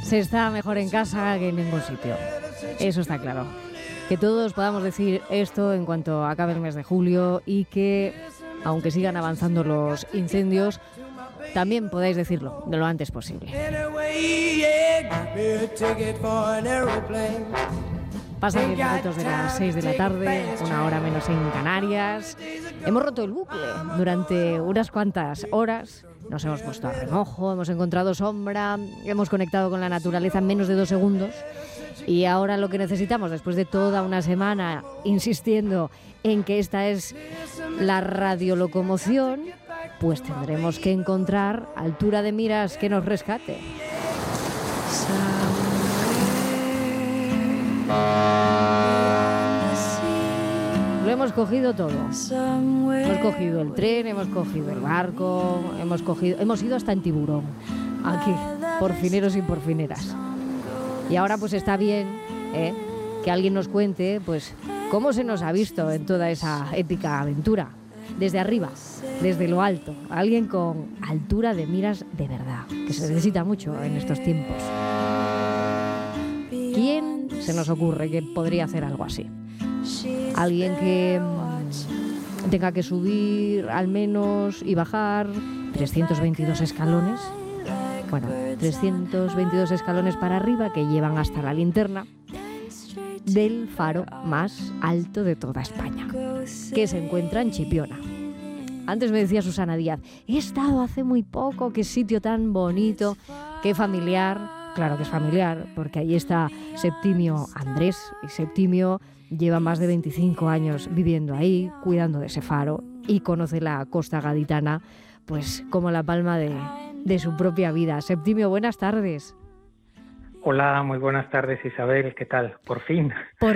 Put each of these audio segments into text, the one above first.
se está mejor en casa que en ningún sitio. Eso está claro. Que todos podamos decir esto en cuanto acabe el mes de julio y que, aunque sigan avanzando los incendios, también podáis decirlo de lo antes posible. Pasan 10 minutos de las 6 de la tarde, 1 hora menos en Canarias. Hemos roto el bucle durante unas cuantas horas. Nos hemos puesto a remojo, hemos encontrado sombra, hemos conectado con la naturaleza en menos de 2 segundos. Y ahora lo que necesitamos, después de toda una semana insistiendo en que esta es la radiolocomoción, pues tendremos que encontrar altura de miras que nos rescate. Lo hemos cogido todo. Hemos cogido el tren, hemos cogido el barco, hemos ido hasta en tiburón. Aquí, por fineros y por fineras. Y ahora pues está bien que alguien nos cuente pues cómo se nos ha visto en toda esa épica aventura. Desde arriba, desde lo alto. Alguien con altura de miras de verdad, que se necesita mucho en estos tiempos. ¿Quién se nos ocurre que podría hacer algo así? Alguien que tenga que subir al menos y bajar 322 escalones. Bueno, 322 escalones para arriba que llevan hasta la linterna del faro más alto de toda España, que se encuentra en Chipiona. Antes me decía Susana Díaz, he estado hace muy poco, qué sitio tan bonito, qué familiar. Claro que es familiar, porque ahí está Septimio Andrés, y Septimio lleva más de 25 años viviendo ahí, cuidando de ese faro, y conoce la costa gaditana pues como la palma de su propia vida. Septimio, buenas tardes. Hola, muy buenas tardes, Isabel, ¿qué tal? Por fin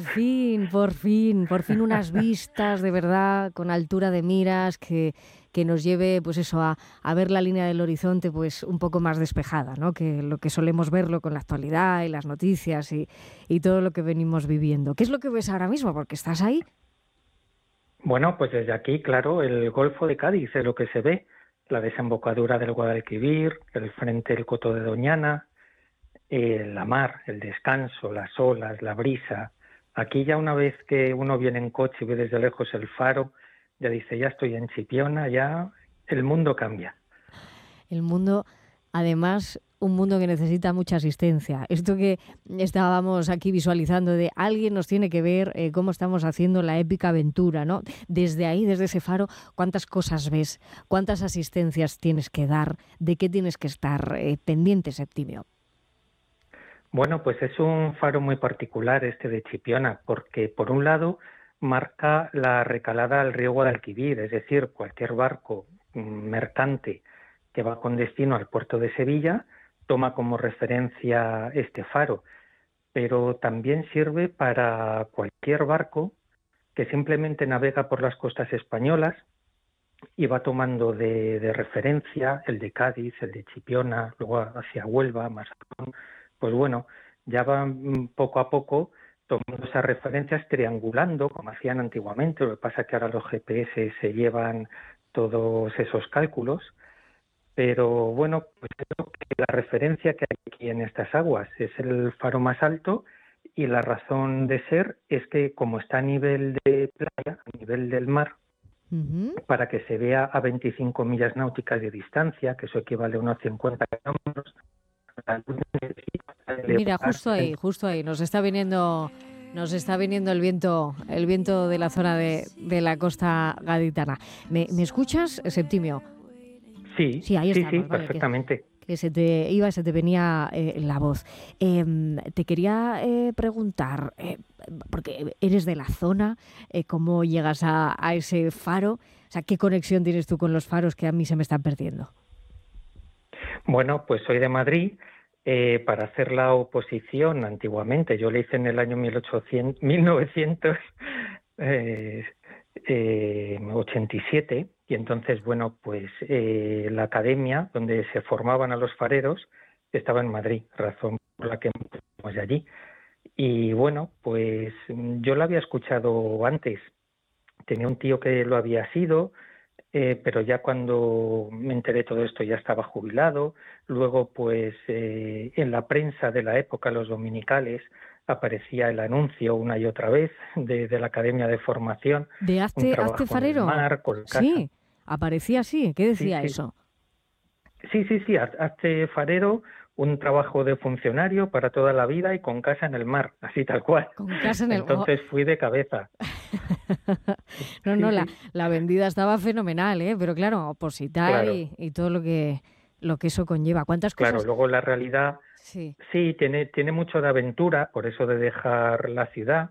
unas vistas de verdad con altura de miras que nos lleve pues eso a ver la línea del horizonte pues un poco más despejada, ¿no? Que lo que solemos verlo con la actualidad y las noticias y todo lo que venimos viviendo. ¿Qué es lo que ves ahora mismo? Porque estás ahí. Bueno, pues desde aquí, claro, el Golfo de Cádiz es lo que se ve, la desembocadura del Guadalquivir, el frente del Coto de Doñana, la mar, el descanso, las olas, la brisa. Aquí ya una vez que uno viene en coche y ve desde lejos el faro, ya dice, ya estoy en Chipiona, ya el mundo cambia. El mundo, además, un mundo que necesita mucha asistencia. Esto que estábamos aquí visualizando de alguien nos tiene que ver cómo estamos haciendo la épica aventura, ¿no? Desde ahí, desde ese faro, ¿cuántas cosas ves? ¿Cuántas asistencias tienes que dar? ¿De qué tienes que estar pendiente, Septimio? Bueno, pues es un faro muy particular este de Chipiona, porque por un lado marca la recalada al río Guadalquivir, es decir, cualquier barco mercante que va con destino al puerto de Sevilla toma como referencia este faro, pero también sirve para cualquier barco que simplemente navega por las costas españolas y va tomando de referencia el de Cádiz, el de Chipiona, luego hacia Huelva, Mazarrón. Pues bueno, ya van poco a poco tomando esas referencias, triangulando, como hacían antiguamente. Lo que pasa es que ahora los GPS se llevan todos esos cálculos, pero bueno, pues creo que la referencia que hay aquí en estas aguas es el faro más alto y la razón de ser es que como está a nivel de playa, a nivel del mar, para que se vea a 25 millas náuticas de distancia, que eso equivale a unos 50 kilómetros. Mira, justo ahí, nos está viniendo el viento de la zona de la costa gaditana. ¿Me escuchas, Septimio? Sí, ahí estamos, sí, vale, perfectamente. Que se te iba, se te venía la voz. Te quería preguntar, porque eres de la zona, ¿cómo llegas a ese faro? O sea, ¿qué conexión tienes tú con los faros que a mí se me están perdiendo? Bueno, pues soy de Madrid. Para hacer la oposición antiguamente, yo la hice en el año 1987, y entonces, bueno, pues la academia donde se formaban a los fareros estaba en Madrid, razón por la que fuimos de allí. Y bueno, pues yo lo había escuchado antes, tenía un tío que lo había sido, pero ya cuando me enteré de todo esto ya estaba jubilado. Luego, pues en la prensa de la época, los dominicales, aparecía el anuncio una y otra vez de la Academia de Formación, ¿De un hazte trabajo en el farero? mar, con casa. Sí, aparecía así. ¿Qué Sí, decía sí, eso? sí, hazte farero, un trabajo de funcionario para toda la vida y con casa en el mar, así tal cual. Con casa en el... Entonces fui de cabeza. No, Sí, la, sí, la vendida estaba fenomenal, ¿eh? Pero claro, opositar claro, y todo lo que eso conlleva. ¿Cuántas claro. cosas? Luego la realidad, Sí. sí, tiene mucho de aventura, por eso de dejar la ciudad.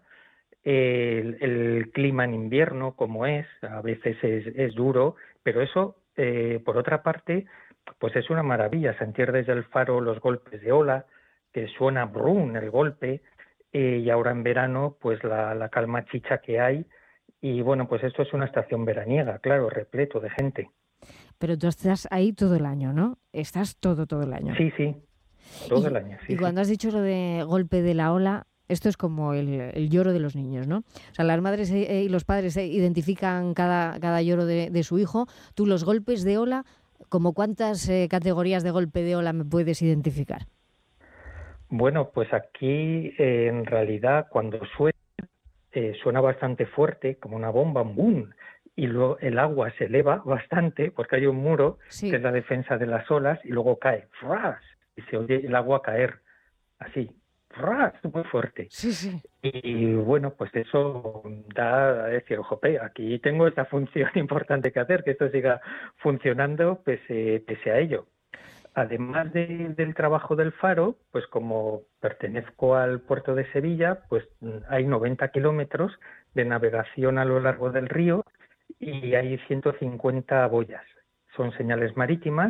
El clima en invierno, como es, a veces es duro, pero eso, por otra parte, pues es una maravilla, sentir desde el faro los golpes de ola, que suena brum el golpe, y ahora en verano, pues la calma chicha que hay, y bueno, pues esto es una estación veraniega, claro, repleto de gente. Pero tú estás ahí todo el año, ¿no? Estás todo el año. Sí, sí, todo el año, Y sí, sí. cuando has dicho lo de golpe de la ola, esto es como el lloro de los niños, ¿no? O sea, las madres y los padres identifican cada lloro de su hijo. Tú los golpes de ola, ¿como cuántas categorías de golpe de ola me puedes identificar? Bueno, pues aquí en realidad cuando suena bastante fuerte, como una bomba, un boom, y luego el agua se eleva bastante porque hay un muro que Sí, es la defensa de las olas y luego cae, ¡fras! Y se oye el agua caer, así, ¡fras! Muy fuerte. sí, sí. Y bueno, pues eso da a decir, jope, aquí tengo esta función importante que hacer, que esto siga funcionando pese a ello. Además del trabajo del faro, pues como pertenezco al puerto de Sevilla, pues hay 90 kilómetros de navegación a lo largo del río y hay 150 boyas. Son señales marítimas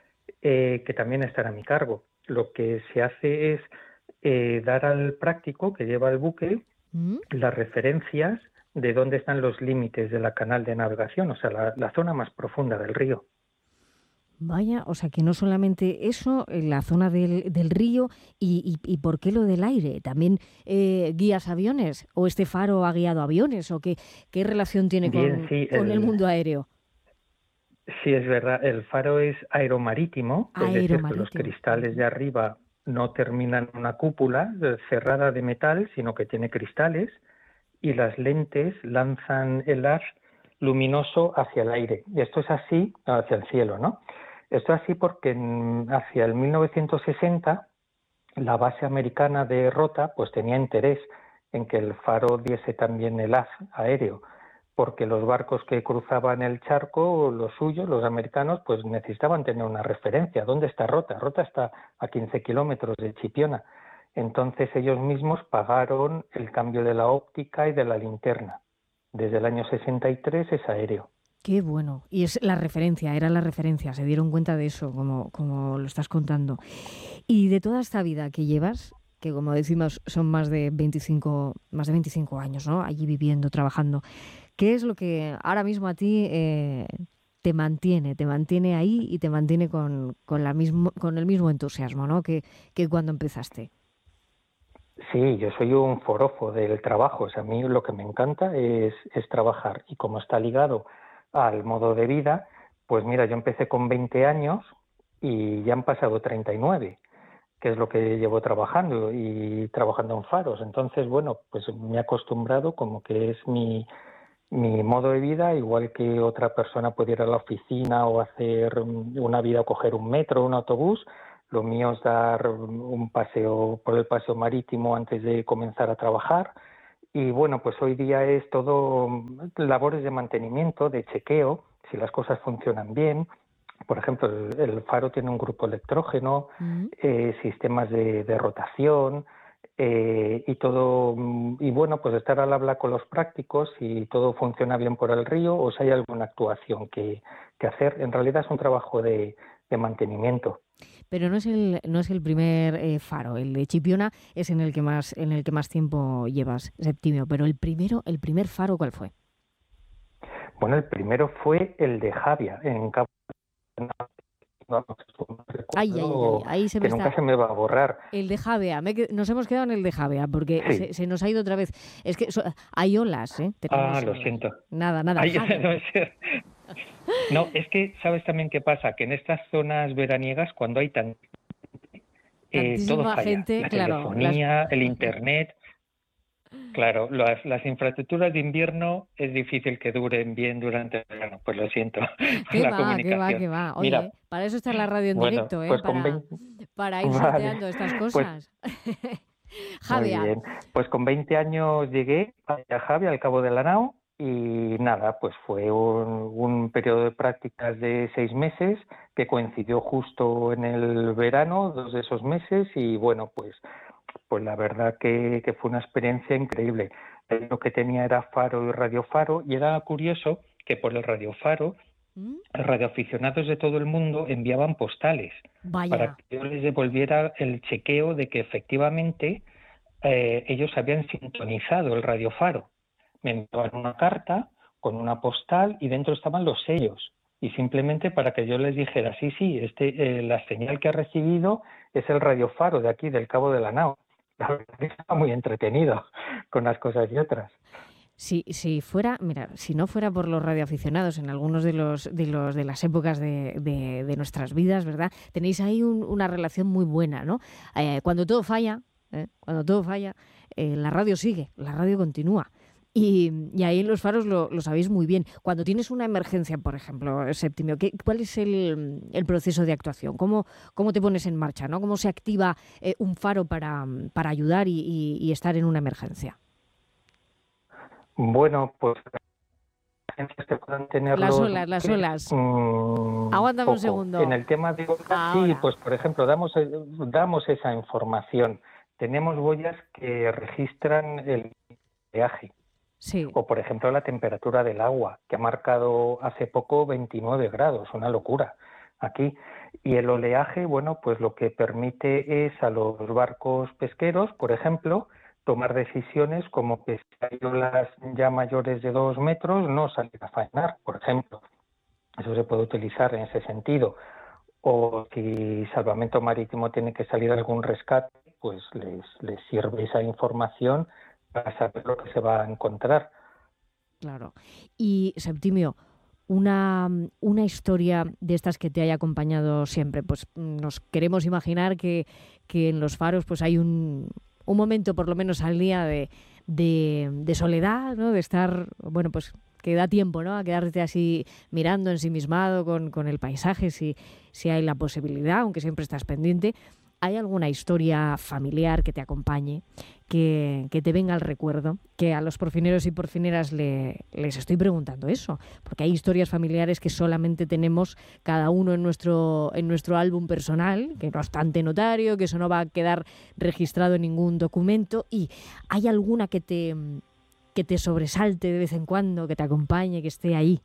que también están a mi cargo. Lo que se hace es dar al práctico que lleva el buque ¿Mm? las referencias de dónde están los límites de la canal de navegación, o sea, la zona más profunda del río. Vaya, o sea que no solamente eso, en la zona del río y ¿por qué lo del aire? ¿También guías aviones? ¿O este faro ha guiado aviones? ¿O qué relación tiene Bien, sí, con el mundo aéreo? sí, es verdad, el faro es aeromarítimo, es decir, que los Aeromarítimo. cristales de arriba no terminan en una cúpula cerrada de metal, sino que tiene cristales y las lentes lanzan el haz luminoso hacia el aire. Y esto es así, hacia el cielo, ¿no? Esto es así porque hacia el 1960 la base americana de Rota pues tenía interés en que el faro diese también el haz aéreo, porque los barcos que cruzaban el charco, los suyos, los americanos, pues necesitaban tener una referencia. ¿Dónde está Rota? Rota está a 15 kilómetros de Chipiona. Entonces ellos mismos pagaron el cambio de la óptica y de la linterna. Desde el año 63 es aéreo. Qué bueno. Y es la referencia, era la referencia. Se dieron cuenta de eso, como lo estás contando. Y de toda esta vida que llevas, que como decimos son más de 25 años, ¿no? Allí viviendo, trabajando. ¿Qué es lo que ahora mismo a ti te mantiene ahí y te mantiene con el mismo entusiasmo, ¿no? que cuando empezaste? Sí, yo soy un forofo del trabajo. O sea, a mí lo que me encanta es trabajar. Y como está ligado al modo de vida, pues mira, yo empecé con 20 años y ya han pasado 39, que es lo que llevo trabajando y trabajando en faros. Entonces, bueno, pues me he acostumbrado como que es mi modo de vida, igual que otra persona puede ir a la oficina o hacer una vida o coger un metro, un autobús. Lo mío es dar un paseo por el paseo marítimo antes de comenzar a trabajar. Y bueno, pues hoy día es todo labores de mantenimiento, de chequeo, si las cosas funcionan bien. Por ejemplo, el faro tiene un grupo electrógeno, Mm. sistemas de rotación y todo. Y bueno, pues estar al habla con los prácticos si todo funciona bien por el río o si hay alguna actuación que hacer. En realidad es un trabajo de mantenimiento. Pero no es el primer faro. El de Chipiona es en el que más tiempo llevas, Septimio. Pero el primer faro, ¿cuál fue? Bueno, el primero fue el de Javia, en Cabo. Vamos, un Ay, recuerdo ahí se me que nunca está... se me va a borrar. El de Javea, nos hemos quedado en el de Javea, porque Sí. se nos ha ido otra vez. Es que hay olas, ¿eh? Ah, Tenemos lo siento. nada, Ay, Javea. no sé. No, es que, ¿sabes también qué pasa? Que en estas zonas veraniegas, cuando hay todo Tantísima falla. gente, La claro, telefonía, el internet. Claro, las infraestructuras de invierno es difícil que duren bien durante el verano, pues lo siento por qué la va, qué va, comunicación. qué va. Mira, Oye, para eso está la radio en bueno, directo, ¿eh? pues con 20, Para ir vale, sorteando estas pues cosas. muy Javier, bien. Pues con 20 años llegué a Javi, al Cabo de la Nao, y nada, pues fue un periodo de prácticas de 6 meses que coincidió justo en el verano, 2 de esos meses, y bueno, pues la verdad que fue una experiencia increíble. Lo que tenía era faro y radiofaro, y era curioso que por el radiofaro ¿mm? radioaficionados de todo el mundo enviaban postales para Vaya, que yo les devolviera el chequeo de que efectivamente ellos habían sintonizado el radiofaro. Me enviaban una carta con una postal y dentro estaban los sellos. Y simplemente para que yo les dijera, sí, sí, la señal que ha recibido es el radiofaro de aquí, del Cabo de la Nao. La verdad es que estaba muy entretenido con unas cosas y otras. si fuera, mira, si no fuera por los radioaficionados en algunos de las épocas de nuestras vidas, ¿verdad? Tenéis ahí una relación muy buena, ¿no? Cuando todo falla, cuando todo falla, la radio sigue, la radio continúa. Y ahí en los faros lo sabéis muy bien. Cuando tienes una emergencia, por ejemplo, Séptimo, ¿cuál es el proceso de actuación? ¿Cómo te pones en marcha, ¿no? ¿Cómo se activa un faro para ayudar y estar en una emergencia? Bueno, pues agencias que puedan tener Las los olas, las buques, olas. Aguántame un poco. En segundo. el tema de boyas, sí, Ahora. pues por ejemplo, damos esa información. Tenemos boyas que registran el oleaje Sí, o, por ejemplo, la temperatura del agua, que ha marcado hace poco 29 grados, una locura aquí. Y el oleaje, bueno, pues lo que permite es a los barcos pesqueros, por ejemplo, tomar decisiones como que si hay olas ya mayores de 2 metros, no salir a faenar, por ejemplo. Eso se puede utilizar en ese sentido. O si Salvamento Marítimo tiene que salir a algún rescate, pues les sirve esa información para saber lo que se va a encontrar. claro. Y Septimio, una historia de estas que te haya acompañado siempre, pues nos queremos imaginar que en los faros pues hay un momento por lo menos al día de soledad, ¿no? De estar, bueno, pues que da tiempo, ¿no? A quedarte así mirando, ensimismado con el paisaje, si hay la posibilidad, aunque siempre estás pendiente. ¿Hay alguna historia familiar que te acompañe, que te venga al recuerdo? Que a los porfineros y porfineras les estoy preguntando eso, porque hay historias familiares que solamente tenemos cada uno en nuestro álbum personal, que no está ante notario, que eso no va a quedar registrado en ningún documento. ¿Y hay alguna que te sobresalte de vez en cuando, que te acompañe, que esté ahí?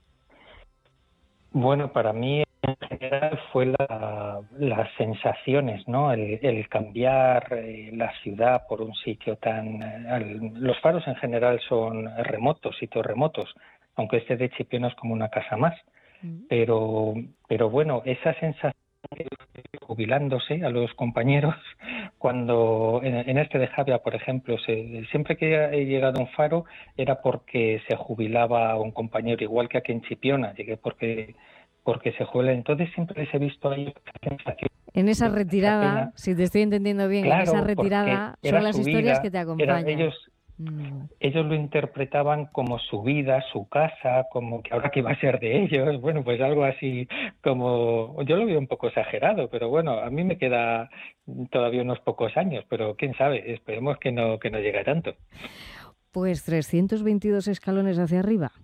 Bueno, para mí en general fue las sensaciones, ¿no? El cambiar la ciudad por un sitio los faros en general son remotos, sitios remotos, aunque este de Chipiona es como una casa más. Mm. Pero bueno, esa sensación de jubilándose a los compañeros, cuando en este de Javia, por ejemplo, siempre que he llegado a un faro era porque se jubilaba un compañero, igual que aquí en Chipiona, llegué porque se jubila. Entonces siempre les he visto ahí esa sensación, En esa esa retirada, pena. si te estoy entendiendo bien, en esa Claro, porque retirada son era las su historias que vida, te acompañan. ellos Mm. ellos lo interpretaban como su vida, su casa, como que ahora que iba a ser de ellos, bueno, pues algo así como, yo lo veo un poco exagerado, pero bueno, a mí me queda todavía unos pocos años, pero quién sabe, esperemos que no llegue a tanto. Pues 322 escalones hacia arriba.